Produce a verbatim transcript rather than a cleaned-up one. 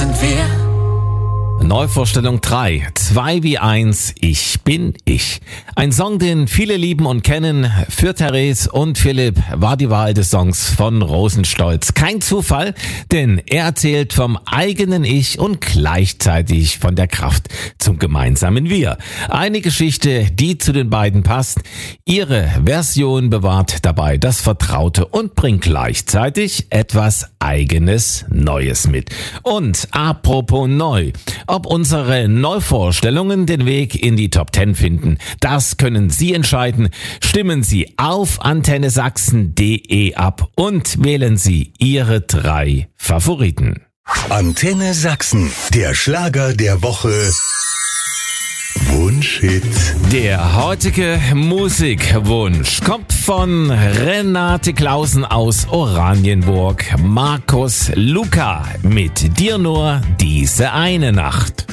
sind wir. Neuvorstellung drei. zwei wie eins. Ich bin ich. Ein Song, den viele lieben und kennen. Für Therese und Philipp war die Wahl des Songs von Rosenstolz. Kein Zufall, denn er erzählt vom eigenen Ich und gleichzeitig von der Kraft zum gemeinsamen Wir. Eine Geschichte, die zu den beiden passt. Ihre Version bewahrt dabei das Vertraute und bringt gleichzeitig etwas Eigenes, Neues mit. Und apropos neu. Ob unsere Neuvorstellungen den Weg in die Top Ten finden, das können Sie entscheiden. Stimmen Sie auf antenne sachsen punkt de ab und wählen Sie Ihre drei Favoriten. Antenne Sachsen, der Schlager der Woche. Wunschhit. Der heutige Musikwunsch kommt von Renate Clausen aus Oranienburg. Markus Luca mit Dir nur diese eine Nacht.